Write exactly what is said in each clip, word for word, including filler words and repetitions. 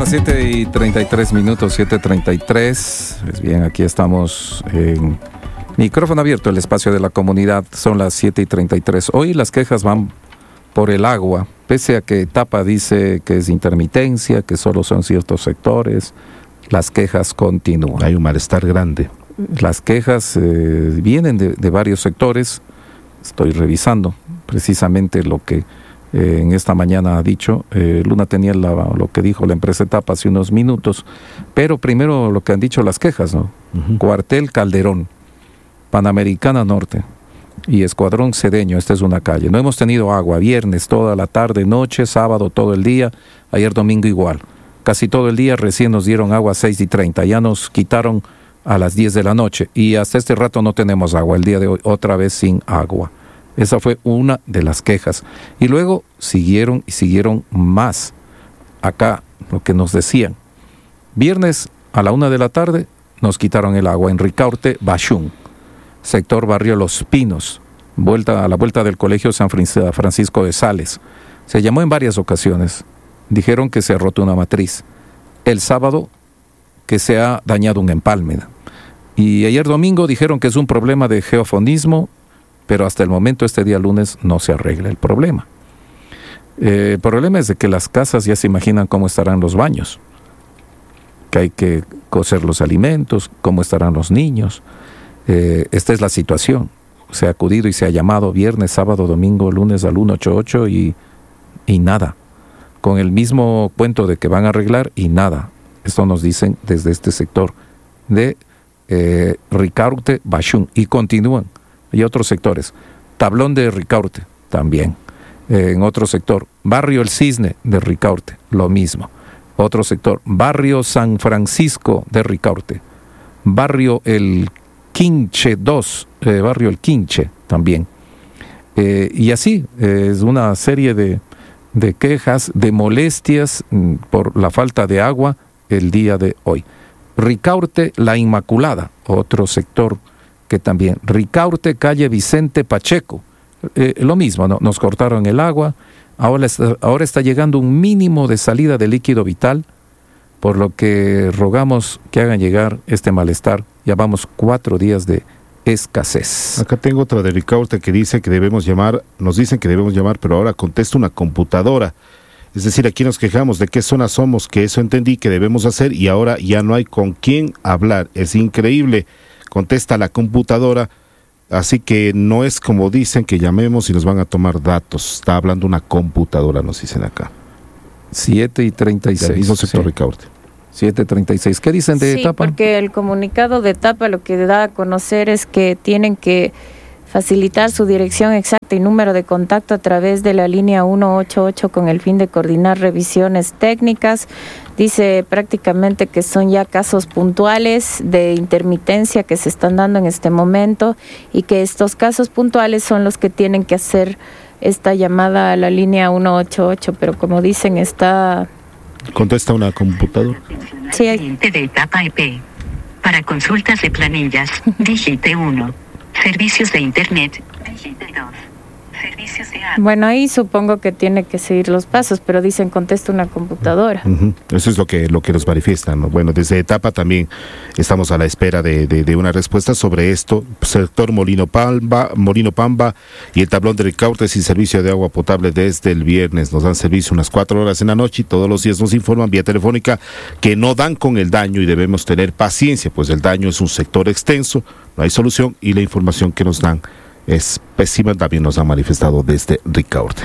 las siete y treinta y tres minutos, siete y treinta y tres. Pues bien, aquí estamos en micrófono abierto, el espacio de la comunidad. Son las siete y treinta y tres. Hoy las quejas van por el agua, pese a que Tapa dice que es intermitencia, que solo son ciertos sectores. Las quejas continúan. Hay un malestar grande. Las quejas eh, vienen de, de varios sectores. Estoy revisando precisamente lo que eh, en esta mañana ha dicho. Eh, Luna tenía la, lo que dijo la empresa Tapa hace unos minutos, pero primero lo que han dicho las quejas, ¿no? Uh-huh. Cuartel Calderón, Panamericana Norte y Escuadrón Cedeño, esta es una calle. No hemos tenido agua, viernes toda la tarde, noche, sábado todo el día, ayer domingo igual. Casi todo el día, recién nos dieron agua a seis y treinta, ya nos quitaron a las diez de la noche y hasta este rato no tenemos agua, el día de hoy otra vez sin agua. Esa fue una de las quejas. Y luego siguieron y siguieron más. Acá lo que nos decían. Viernes a la una de la tarde nos quitaron el agua en Ricaurte, Bachún, sector Barrio Los Pinos, vuelta, a la vuelta del Colegio San Francisco de Sales. Se llamó en varias ocasiones. Dijeron que se ha roto una matriz. El sábado que se ha dañado un empalme. Y ayer domingo dijeron que es un problema de geofonismo, pero hasta el momento, este día lunes, no se arregla el problema. Eh, el problema es de que las casas ya se imaginan cómo estarán los baños, que hay que cocer los alimentos, cómo estarán los niños. Eh, esta es la situación. Se ha acudido y se ha llamado viernes, sábado, domingo, lunes al ciento ochenta y ocho y, y nada. Con el mismo cuento de que van a arreglar y nada. Esto nos dicen desde este sector de eh, Ricaurte, Bachún, y continúan. Y otros sectores, Tablón de Ricaurte, también. Eh, en otro sector, Barrio El Cisne de Ricaurte, lo mismo. Otro sector, Barrio San Francisco de Ricaurte. Barrio El Quinche dos, eh, Barrio El Quinche también. Eh, y así, eh, es una serie de, de quejas, de molestias mm, por la falta de agua el día de hoy. Ricaurte, La Inmaculada, otro sector que también. Ricaurte, calle Vicente Pacheco, eh, lo mismo, ¿no? Nos cortaron el agua, ahora está, ahora está llegando un mínimo de salida de líquido vital, por lo que rogamos que hagan llegar este malestar. Ya vamos cuatro días de escasez. Acá tengo otra de Ricaurte que dice que debemos llamar, nos dicen que debemos llamar, pero ahora contesta una computadora. Es decir, aquí nos quejamos de qué zona somos, que eso entendí que debemos hacer y ahora ya no hay con quién hablar. Es increíble. Contesta la computadora, así que no es como dicen que llamemos y nos van a tomar datos. Está hablando una computadora, nos dicen acá. siete y treinta y seis. Del mismo sector, sí. Ricaurte. siete y treinta y seis. ¿Qué dicen de sí, Tapa? Porque el comunicado de Tapa lo que da a conocer es que tienen que facilitar su dirección exacta y número de contacto a través de la línea ciento ochenta y ocho con el fin de coordinar revisiones técnicas. Dice prácticamente que son ya casos puntuales de intermitencia que se están dando en este momento y que estos casos puntuales son los que tienen que hacer esta llamada a la línea ciento ochenta y ocho, pero como dicen está... Contesta una computadora. Sí, hay... de Tapa E P. Para consultas de planillas, digite uno. Servicios de Internet, digite dos. Servicios de app. Bueno, ahí supongo que tiene que seguir los pasos, pero dicen contesta una computadora. Uh-huh. Eso es lo que lo que nos manifiestan, ¿no? Bueno, desde Etapa también estamos a la espera de, de, de una respuesta sobre esto. Sector Molino Pamba, Molino Pamba y el Tablón de Ricaurte sin servicio de agua potable desde el viernes. Nos dan servicio unas cuatro horas en la noche y todos los días nos informan vía telefónica que no dan con el daño y debemos tener paciencia, pues el daño es un sector extenso, no hay solución y la información que nos dan es pésima, también nos han manifestado desde Ricaurte.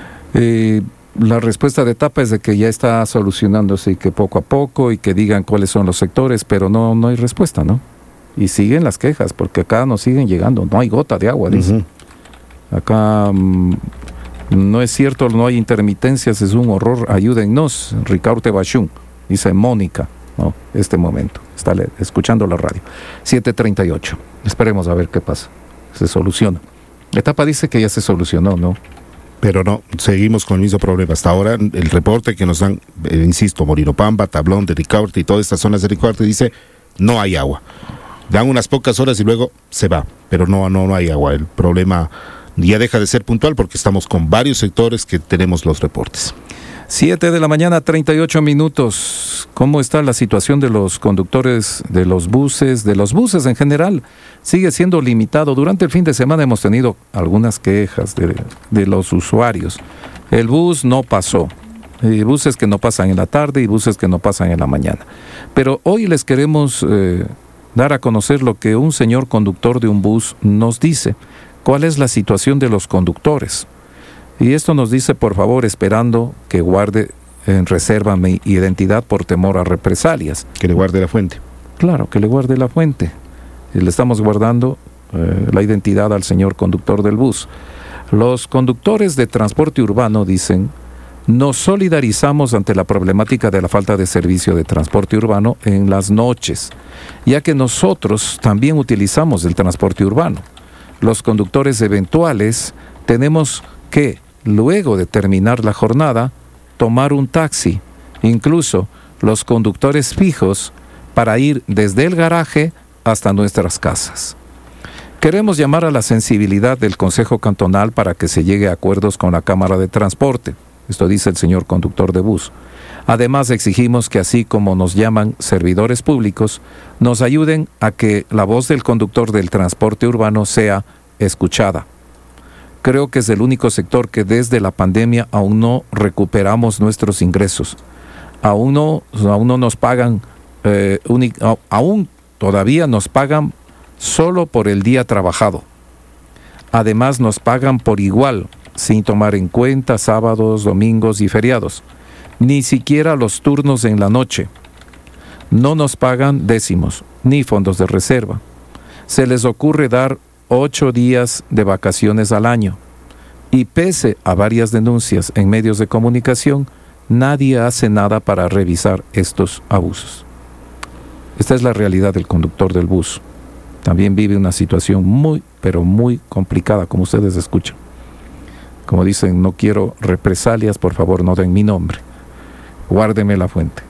Eh, la respuesta de Tapa es de que ya está solucionándose y que poco a poco y que digan cuáles son los sectores, pero no, no hay respuesta, ¿no? Y siguen las quejas, porque acá nos siguen llegando, no hay gota de agua, dice. Uh-huh. Acá mmm, no es cierto, no hay intermitencias, es un horror, ayúdennos, Ricaurte Bachún, dice Mónica, ¿no? Este momento, está le- escuchando la radio. siete treinta y ocho, esperemos a ver qué pasa. Se soluciona. Etapa dice que ya se solucionó, ¿no? Pero no, seguimos con el mismo problema. Hasta ahora, el reporte que nos dan, eh, insisto, Molino Pamba, Tablón de Ricaurte y todas estas zonas de Ricaurte, dice, no hay agua. Dan unas pocas horas y luego se va, pero no, no, no hay agua. El problema ya deja de ser puntual porque estamos con varios sectores que tenemos los reportes. Siete de la mañana, treinta y ocho minutos. ¿Cómo está la situación de los conductores de los buses, de los buses en general? Sigue siendo limitado. Durante el fin de semana hemos tenido algunas quejas de, de los usuarios. El bus no pasó. Hay buses que no pasan en la tarde y buses que no pasan en la mañana. Pero hoy les queremos eh, dar a conocer lo que un señor conductor de un bus nos dice. ¿Cuál es la situación de los conductores? Y esto nos dice, por favor, esperando que guarde en reserva mi identidad por temor a represalias. Que le guarde la fuente. Claro, que le guarde la fuente. Y le estamos guardando eh, la identidad al señor conductor del bus. Los conductores de transporte urbano dicen, nos solidarizamos ante la problemática de la falta de servicio de transporte urbano en las noches, ya que nosotros también utilizamos el transporte urbano. Los conductores eventuales tenemos que, luego de terminar la jornada, tomar un taxi, incluso los conductores fijos, para ir desde el garaje hasta nuestras casas. Queremos llamar a la sensibilidad del Consejo Cantonal para que se llegue a acuerdos con la Cámara de Transporte. Esto dice el señor conductor de bus. Además, exigimos que así como nos llaman servidores públicos, nos ayuden a que la voz del conductor del transporte urbano sea escuchada. Creo que es el único sector que desde la pandemia aún no recuperamos nuestros ingresos. Aún no, aún no nos pagan, eh, uni, aún todavía nos pagan solo por el día trabajado. Además nos pagan por igual, sin tomar en cuenta sábados, domingos y feriados. Ni siquiera los turnos en la noche. No nos pagan décimos, ni fondos de reserva. Se les ocurre dar ocho días de vacaciones al año. Y pese a varias denuncias en medios de comunicación, nadie hace nada para revisar estos abusos. Esta es la realidad del conductor del bus. También vive una situación muy, pero muy complicada, como ustedes escuchan. Como dicen, no quiero represalias, por favor no den mi nombre. Guárdeme la fuente.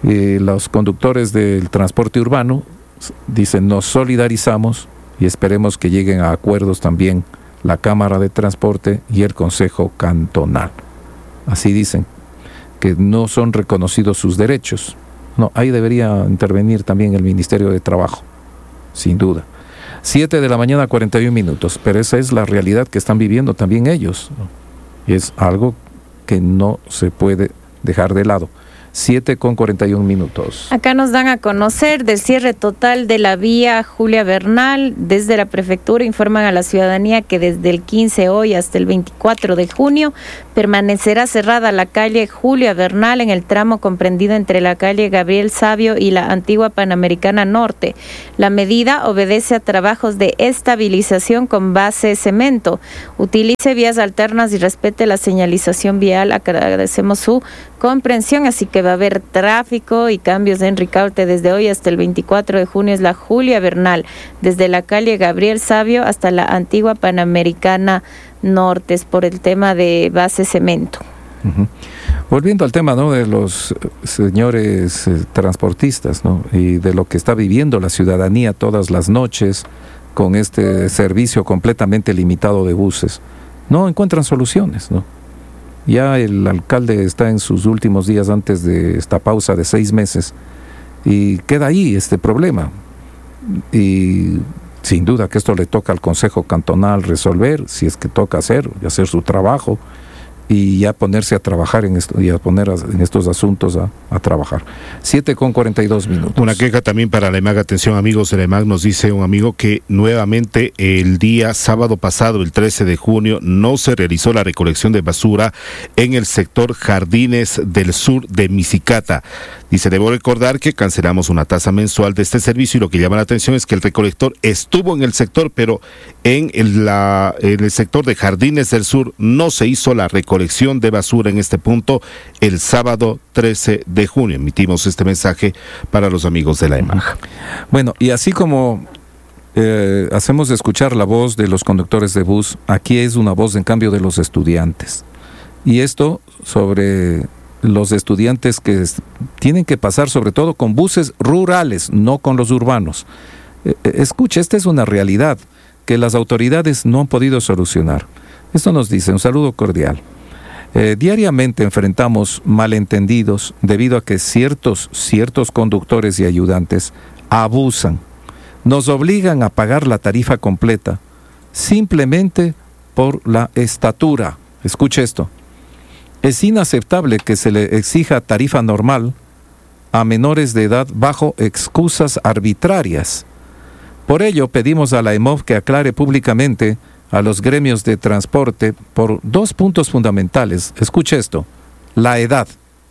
Y los conductores del transporte urbano dicen, nos solidarizamos y esperemos que lleguen a acuerdos también la Cámara de Transporte y el Consejo Cantonal. Así dicen, que no son reconocidos sus derechos. No, ahí debería intervenir también el Ministerio de Trabajo, sin duda. Siete de la mañana, cuarenta y un minutos, pero esa es la realidad que están viviendo también ellos, ¿no? Y es algo que no se puede dejar de lado. Siete con cuarenta y un minutos. Acá nos dan a conocer del cierre total de la vía Julia Bernal. Desde la prefectura informan a la ciudadanía que desde el quince hoy hasta el veinticuatro de junio permanecerá cerrada la calle Julia Bernal en el tramo comprendido entre la calle Gabriel Sabio y la antigua Panamericana Norte. La medida obedece a trabajos de estabilización con base cemento. Utilice vías alternas y respete la señalización vial. Agradecemos su comprensión, así que va a haber tráfico y cambios en Ricaurte desde hoy hasta el veinticuatro de junio. Es la Julia Bernal, desde la calle Gabriel Sabio hasta la antigua Panamericana Norte, es por el tema de base cemento. Uh-huh. Volviendo al tema, ¿no?, de los señores eh, transportistas, ¿no?, y de lo que está viviendo la ciudadanía todas las noches con este servicio completamente limitado de buses, no encuentran soluciones, ¿no? Ya el alcalde está en sus últimos días antes de esta pausa de seis meses y queda ahí este problema. Y sin duda que esto le toca al Consejo Cantonal resolver, si es que toca hacer, y hacer su trabajo y ya ponerse a trabajar en esto, y a poner a, en estos asuntos a, a trabajar. Siete con cuarenta y dos minutos. Una queja también para la EMAG. Atención, amigos de la EMAG, nos dice un amigo que nuevamente el día sábado pasado, el trece de junio, no se realizó la recolección de basura en el sector Jardines del Sur de Misicata. Dice, debo recordar que cancelamos una tasa mensual de este servicio y lo que llama la atención es que el recolector estuvo en el sector, pero en el, la, en el sector de Jardines del Sur no se hizo la recolección de basura en este punto el sábado trece de junio. Emitimos este mensaje para los amigos de la EMAG. Bueno, y así como eh, hacemos escuchar la voz de los conductores de bus, aquí es una voz en cambio de los estudiantes. Y esto sobre los estudiantes que tienen que pasar sobre todo con buses rurales, no con los urbanos. Eh, escucha, esta es una realidad que las autoridades no han podido solucionar. Esto nos dice, un saludo cordial. Eh, diariamente enfrentamos malentendidos debido a que ciertos, ciertos conductores y ayudantes abusan, nos obligan a pagar la tarifa completa simplemente por la estatura. Escuche esto. Es inaceptable que se le exija tarifa normal a menores de edad bajo excusas arbitrarias. Por ello, pedimos a la E M O V que aclare públicamente a los gremios de transporte por dos puntos fundamentales. Escuche esto, la edad.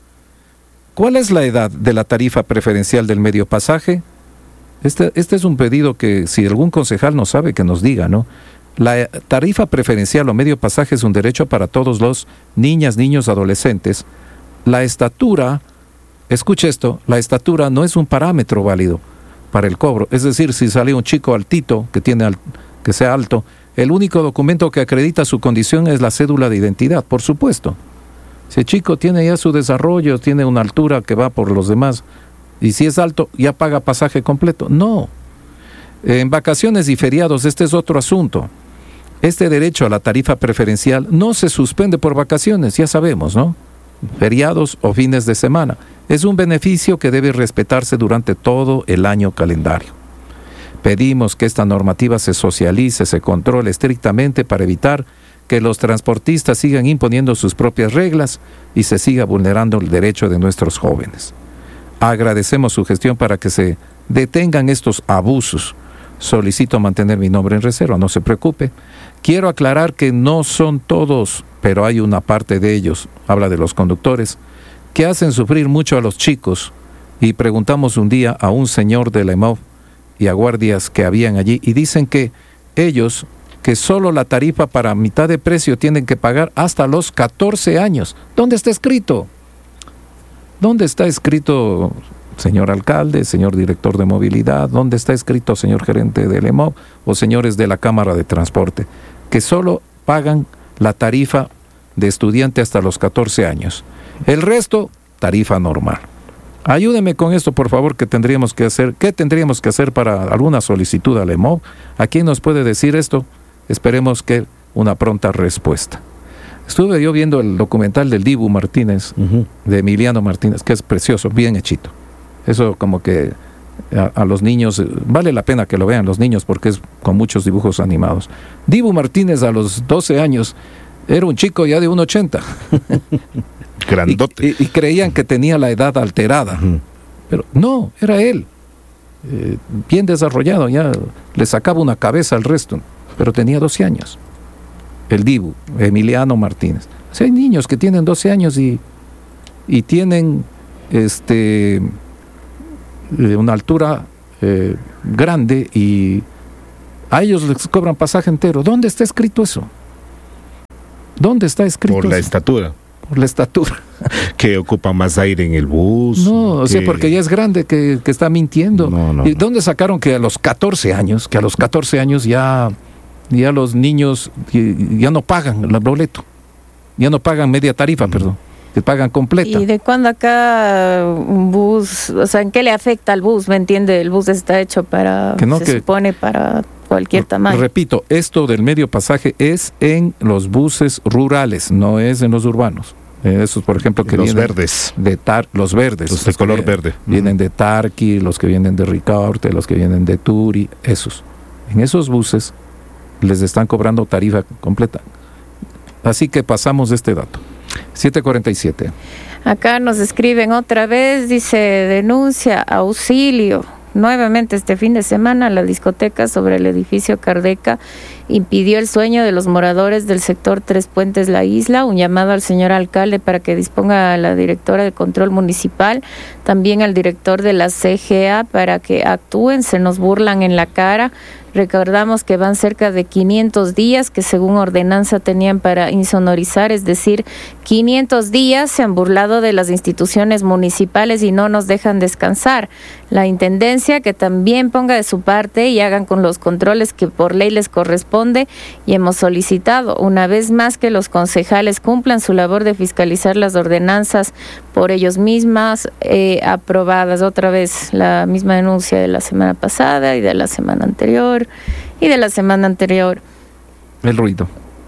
¿Cuál es la edad de la tarifa preferencial del medio pasaje? Este, este es un pedido que si algún concejal no sabe, que nos diga, ¿no? La tarifa preferencial o medio pasaje es un derecho para todos los niñas, niños, adolescentes. La estatura, escuche esto, la estatura no es un parámetro válido para el cobro. Es decir, si sale un chico altito, que, tiene al, que sea alto, el único documento que acredita su condición es la cédula de identidad, por supuesto. Si el chico tiene ya su desarrollo, tiene una altura que va por los demás, y si es alto, ya paga pasaje completo. No. En vacaciones y feriados, este es otro asunto. Este derecho a la tarifa preferencial no se suspende por vacaciones, ya sabemos, ¿no? Feriados o fines de semana. Es un beneficio que debe respetarse durante todo el año calendario. Pedimos que esta normativa se socialice, se controle estrictamente para evitar que los transportistas sigan imponiendo sus propias reglas y se siga vulnerando el derecho de nuestros jóvenes. Agradecemos su gestión para que se detengan estos abusos. Solicito mantener mi nombre en reserva, no se preocupe. Quiero aclarar que no son todos, pero hay una parte de ellos, habla de los conductores, que hacen sufrir mucho a los chicos. Y preguntamos un día a un señor de la E M O V y a guardias que habían allí, y dicen que ellos, que solo la tarifa para mitad de precio tienen que pagar hasta los catorce años. ¿Dónde está escrito? ¿Dónde está escrito, señor alcalde, señor director de movilidad? ¿Dónde está escrito, señor gerente del E M O V o señores de la Cámara de Transporte? Que solo pagan la tarifa de estudiante hasta los catorce años. El resto, tarifa normal. Ayúdeme con esto, por favor, que tendríamos que hacer. ¿Qué tendríamos que hacer para alguna solicitud al E M O V? ¿A quién nos puede decir esto? Esperemos que una pronta respuesta. Estuve yo viendo el documental del Dibu Martínez, uh-huh. de Emiliano Martínez, que es precioso, bien hechito. Eso como que a, a los niños, vale la pena que lo vean los niños porque es con muchos dibujos animados. Dibu Martínez a los doce años era un chico ya de uno ochenta. Grandote. Y, y, y creían que tenía la edad alterada. Uh-huh. Pero no, era él. Eh, bien desarrollado, ya le sacaba una cabeza al resto, pero tenía doce años. El Dibu, Emiliano Martínez. O sea, hay niños que tienen doce años y, y tienen este, una altura eh, grande y a ellos les cobran pasaje entero. ¿Dónde está escrito eso? ¿Dónde está escrito Por la eso? estatura. Por la estatura. Que ocupa más aire en el bus. No, o que... sea, porque ya es grande, que, que está mintiendo. No, no, ¿Y no. dónde sacaron que a los catorce años, que a los catorce años ya... ya los niños ya no pagan el boleto, ya no pagan media tarifa, uh-huh. perdón, que pagan completa? ¿Y de cuándo acá un bus, o sea, en qué le afecta al bus? ¿Me entiende? El bus está hecho para, que no, se que, supone para cualquier tamaño. Repito, esto del medio pasaje es en los buses rurales, no es en los urbanos. Eh, esos, por ejemplo, que los vienen verdes. de tar, los verdes, los de los color que verde. Vienen uh-huh. de Tarqui, los que vienen de Ricaurte, los que vienen de Turi, esos. En esos buses les están cobrando tarifa completa. Así que pasamos de este dato. siete cuarenta y siete. Acá nos escriben otra vez, dice, denuncia, auxilio. Nuevamente este fin de semana la discoteca sobre el edificio Cardeca impidió el sueño de los moradores del sector Tres Puentes La Isla. Un llamado al señor alcalde para que disponga a la directora de control municipal, también al director de la C G A para que actúen, se nos burlan en la cara. Recordamos que van cerca de quinientos días que según ordenanza tenían para insonorizar, es decir, quinientos días se han burlado de las instituciones municipales y no nos dejan descansar. La intendencia que también ponga de su parte y hagan con los controles que por ley les corresponde, y hemos solicitado una vez más que los concejales cumplan su labor de fiscalizar las ordenanzas por ellos mismas eh, aprobadas. Otra vez la misma denuncia de la semana pasada y de la semana anterior y de la semana anterior. El ruido.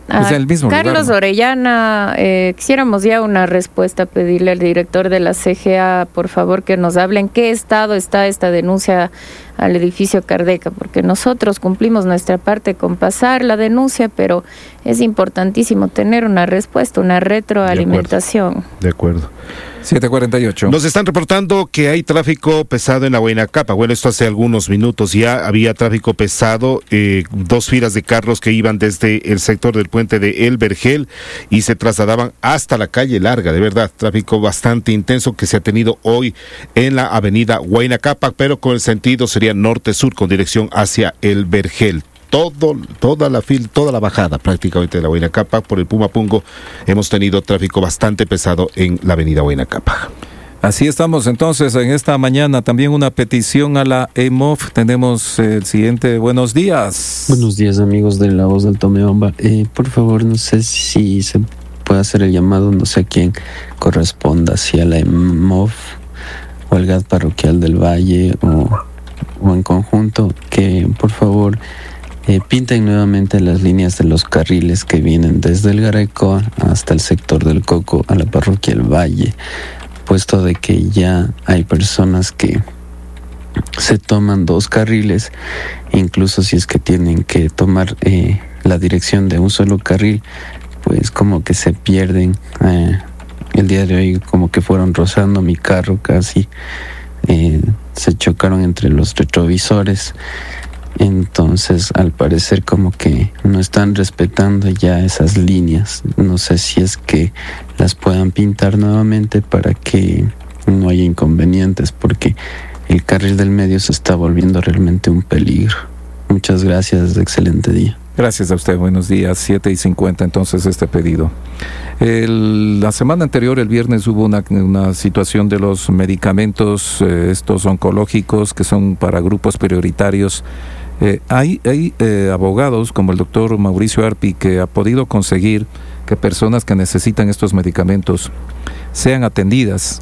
Es el mismo Carlos lugar, ¿no? Orellana, eh, quisiéramos ya una respuesta, pedirle al director de la C G A, por favor, que nos hable en qué estado está esta denuncia al edificio Cardeca, porque nosotros cumplimos nuestra parte con pasar la denuncia, pero es importantísimo tener una respuesta, una retroalimentación. De acuerdo. siete cuarenta y ocho. Nos están reportando que hay tráfico pesado en la Huayna-Capa. Bueno, esto hace algunos minutos ya había tráfico pesado, eh, dos filas de carros que iban desde el sector del puente de El Vergel y se trasladaban hasta la calle Larga. De verdad, tráfico bastante intenso que se ha tenido hoy en la avenida Huayna-Capa, pero con el sentido sería norte-sur con dirección hacia El Vergel. Todo, toda la fil, toda la bajada prácticamente de la Huayna-Capa por el Pumapungo hemos tenido tráfico bastante pesado en la avenida Huayna-Capa. Así estamos entonces en esta mañana. También una petición a la E M O F. Tenemos el siguiente. Buenos días. Buenos días, amigos de La Voz del Tomebamba. Eh, por favor, no sé si se puede hacer el llamado, no sé a quién corresponda, si a la E M O F o al G A T parroquial del Valle o, o en conjunto, que por favor Eh, pinten nuevamente las líneas de los carriles que vienen desde el Garecoa hasta el sector del Coco a la parroquia El Valle, puesto de que ya hay personas que se toman dos carriles, incluso si es que tienen que tomar eh, la dirección de un solo carril, pues como que se pierden. Eh, el día de hoy como que fueron rozando mi carro casi, eh, se chocaron entre los retrovisores. Entonces, al parecer como que no están respetando ya esas líneas. No sé si es que las puedan pintar nuevamente para que no haya inconvenientes, porque el carril del medio se está volviendo realmente un peligro. Muchas gracias, excelente día. Gracias a usted, buenos días. siete y cincuenta entonces este pedido. El, la semana anterior, el viernes, hubo una, una situación de los medicamentos, eh, estos oncológicos que son para grupos prioritarios. Eh, hay hay eh, abogados como el doctor Mauricio Arpi que ha podido conseguir que personas que necesitan estos medicamentos sean atendidas,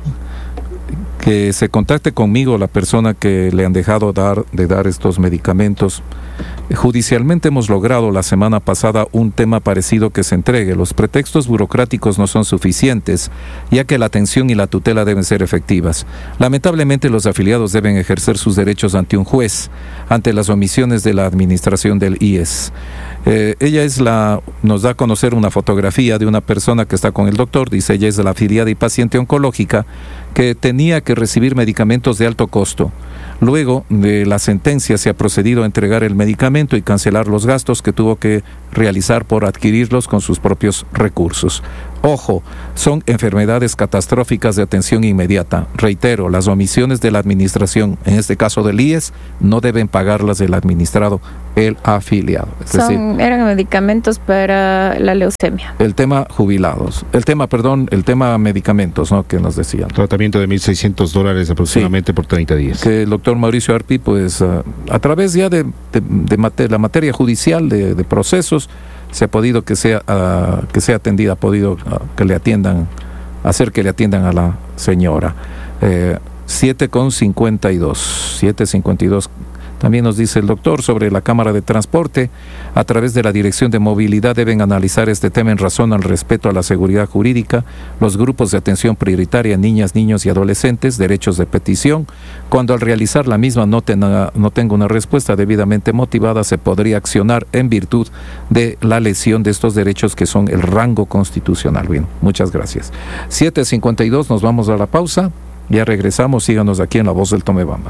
que se contacte conmigo la persona que le han dejado dar, de dar estos medicamentos. Judicialmente hemos logrado la semana pasada un tema parecido que se entregue. Los pretextos burocráticos no son suficientes, ya que la atención y la tutela deben ser efectivas. Lamentablemente los afiliados deben ejercer sus derechos ante un juez, ante las omisiones de la administración del I E S. Eh, ella es la, nos da a conocer una fotografía de una persona que está con el doctor. Dice, ella es la afiliada y paciente oncológica que tenía que recibir medicamentos de alto costo. Luego de la sentencia se ha procedido a entregar el medicamento y cancelar los gastos que tuvo que realizar por adquirirlos con sus propios recursos. Ojo, son enfermedades catastróficas de atención inmediata. Reitero, las omisiones de la administración, en este caso del I E S, no deben pagarlas del administrado, el afiliado. Es Son, decir, eran medicamentos para la leucemia. el tema jubilados, el tema, perdón, el tema medicamentos, ¿no?, que nos decían. Tratamiento de mil seiscientos dólares aproximadamente, sí, por treinta días. Que el doctor Mauricio Arpi, pues uh, a través ya de, de, de mate, la materia judicial, de, de procesos, se ha podido que sea uh, que sea atendida, ha podido uh, que le atiendan, hacer que le atiendan a la señora. Eh, siete con cincuenta y dos, siete cincuenta y dos. También nos dice el doctor sobre la Cámara de Transporte. A través de la Dirección de Movilidad deben analizar este tema en razón al respeto a la seguridad jurídica, los grupos de atención prioritaria, niñas, niños y adolescentes, derechos de petición. Cuando al realizar la misma no tenga, no tenga una respuesta debidamente motivada, se podría accionar en virtud de la lesión de estos derechos que son el rango constitucional. Bien, muchas gracias. siete cincuenta y dos, nos vamos a la pausa. Ya regresamos, síganos aquí en La Voz del Tomebamba.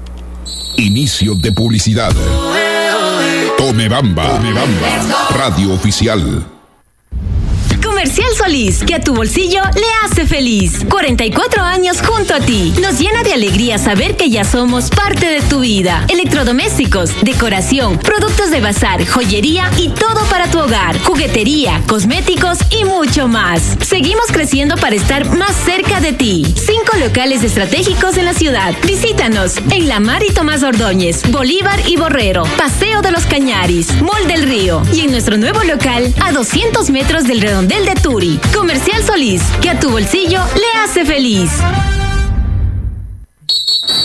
Inicio de publicidad. Tomebamba, Tomebamba, radio oficial. Comercial Solís, que a tu bolsillo le hace feliz. cuarenta y cuatro años junto a ti. Nos llena de alegría saber que ya somos parte de tu vida. Electrodomésticos, decoración, productos de bazar, joyería y todo para tu hogar. Juguetería, cosméticos y mucho más. Seguimos creciendo para estar más cerca de ti. Cinco locales estratégicos en la ciudad. Visítanos en La Mar y Tomás Ordóñez, Bolívar y Borrero, Paseo de los Cañaris, Mall del Río y en nuestro nuevo local a doscientos metros del Redondel de Turi. Comercial Solís, que a tu bolsillo le hace feliz.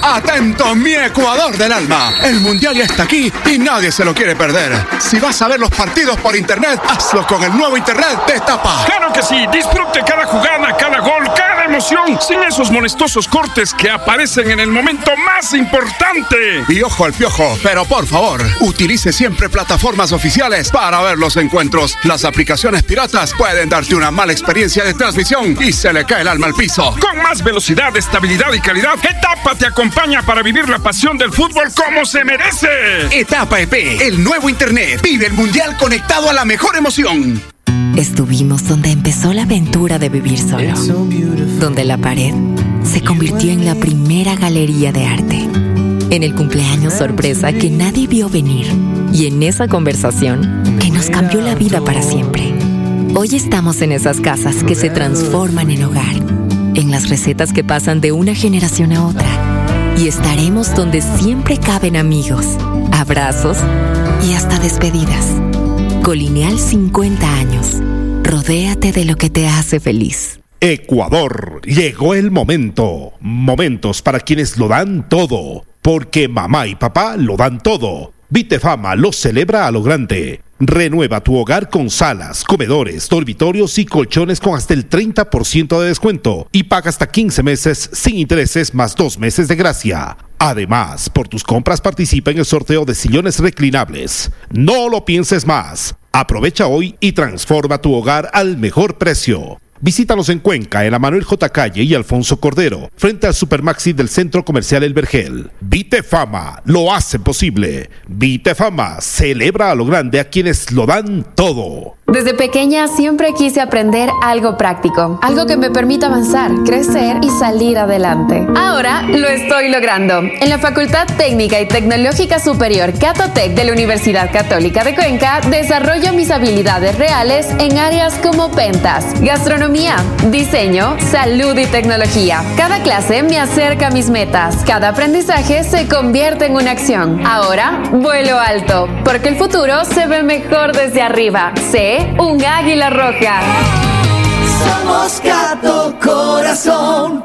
Atento, mi Ecuador del alma. El Mundial ya está aquí y nadie se lo quiere perder. Si vas a ver los partidos por internet, hazlo con el nuevo internet de Tapa. ¡Claro que sí! Disfrute cada jugada, cada gol, cada emoción, sin esos molestosos cortes que aparecen en el momento más importante. Y ojo al piojo, pero por favor, utilice siempre plataformas oficiales para ver los encuentros. Las aplicaciones piratas pueden darte una mala experiencia de transmisión y se le cae el alma al piso. Con más velocidad, estabilidad y calidad, Etapa te acompaña para vivir la pasión del fútbol como se merece. Etapa E P, el nuevo internet. Vive el mundial conectado a la mejor emoción. Estuvimos donde empezó la aventura de vivir solo, donde la pared se convirtió en la primera galería de arte, en el cumpleaños sorpresa que nadie vio venir y en esa conversación que nos cambió la vida para siempre. Hoy estamos en esas casas que se transforman en hogar, en las recetas que pasan de una generación a otra, y estaremos donde siempre caben amigos, abrazos y hasta despedidas. Colineal cincuenta años. Rodéate de lo que te hace feliz. Ecuador, llegó el momento. Momentos para quienes lo dan todo, porque mamá y papá lo dan todo. Vitefama lo celebra a lo grande. Renueva tu hogar con salas, comedores, dormitorios y colchones con hasta el treinta por ciento de descuento y paga hasta quince meses sin intereses más dos meses de gracia. Además, por tus compras participa en el sorteo de sillones reclinables. No lo pienses más. Aprovecha hoy y transforma tu hogar al mejor precio. Visítanos en Cuenca, en la Manuel J. Calle y Alfonso Cordero, frente al Supermaxi del Centro Comercial El Vergel. Vitefama lo hace posible. Vitefama celebra a lo grande a quienes lo dan todo. Desde pequeña siempre quise aprender algo práctico, algo que me permita avanzar, crecer y salir adelante. Ahora lo estoy logrando. En la Facultad Técnica y Tecnológica Superior Catotec de la Universidad Católica de Cuenca, desarrollo mis habilidades reales en áreas como ventas, gastronomía, diseño, salud y tecnología. Cada clase me acerca a mis metas. Cada aprendizaje se convierte en una acción. Ahora vuelo alto, porque el futuro se ve mejor desde arriba. Sé un águila roja. Somos Cato Corazón.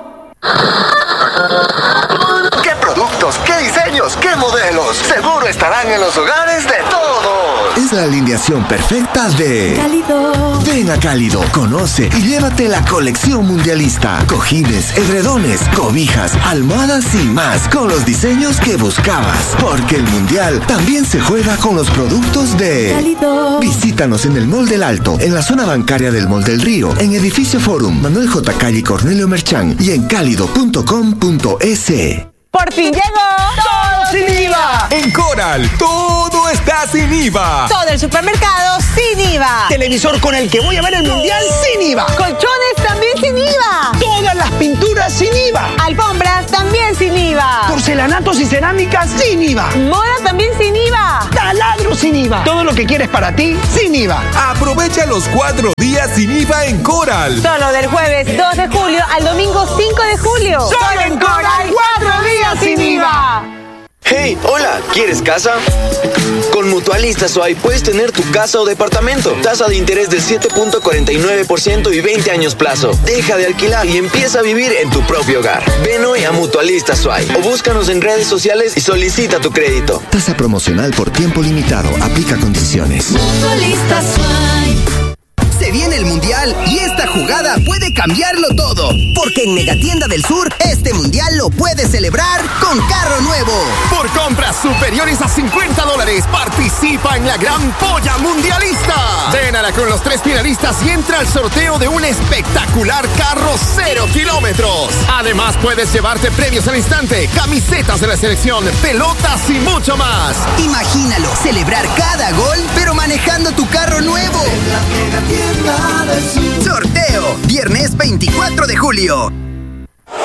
¿Qué productos, qué diseños, qué modelos? Seguro estarán en los hogares de todos. Es la alineación perfecta de Cálido. Ven a Cálido, conoce y llévate la colección mundialista. Cojines, edredones, cobijas, almohadas y más, con los diseños que buscabas. Porque el mundial también se juega con los productos de Cálido. Visítanos en el Mall del Alto, en la zona bancaria del Mall del Río, en Edificio Forum, Manuel J. Calle y Cornelio Merchán y en cálido punto com punto es. ¡Por fin llegó! ¡Todo sin I V A! En Coral, todo está sin I V A. Todo el supermercado sin I V A. Televisor con el que voy a ver el mundial sin I V A. Colchones también sin I V A. Todas las pinturas sin I V A. Alfombras también sin I V A. Porcelanatos y cerámicas sin I V A. Moda también sin I V A. Taladros sin I V A. Todo lo que quieres para ti sin I V A. Aprovecha los cuatro días sin I V A en Coral. Solo del jueves dos de julio al domingo cinco de julio. Solo en Coral, cuatro días sin I V A. Hey, hola, ¿quieres casa? Con Mutualista Suay puedes tener tu casa o departamento. Tasa de interés de siete punto cuarenta y nueve por ciento y veinte años plazo. Deja de alquilar y empieza a vivir en tu propio hogar. Ven hoy a Mutualista Suay o búscanos en redes sociales y solicita tu crédito. Tasa promocional por tiempo limitado. Aplica condiciones. Mutualista Suay. Se viene el Mundial y esta jugada puede cambiarlo todo. Porque en Megatienda del Sur, este Mundial lo puedes celebrar con carro nuevo. Por compras superiores a cincuenta dólares, participa en la gran polla mundialista. Llénala con los tres finalistas y entra al sorteo de un espectacular carro cero kilómetros. Además, puedes llevarte premios al instante, camisetas de la selección, pelotas y mucho más. Imagínalo, celebrar cada gol, pero manejando tu carro nuevo. Sorteo, viernes veinticuatro de julio.